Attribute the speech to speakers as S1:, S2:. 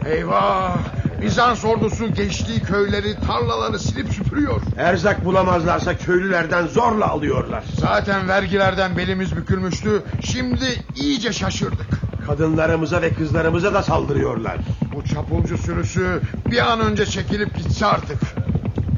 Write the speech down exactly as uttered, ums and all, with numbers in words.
S1: Eyvah! Bizans ordusu geçtiği köyleri, tarlaları silip süpürüyor.
S2: Erzak bulamazlarsa köylülerden zorla alıyorlar.
S1: Zaten vergilerden belimiz bükülmüştü. Şimdi iyice şaşırdık.
S2: Kadınlarımıza ve kızlarımıza da saldırıyorlar.
S1: Bu çapulcu sürüsü bir an önce çekilip gitse artık.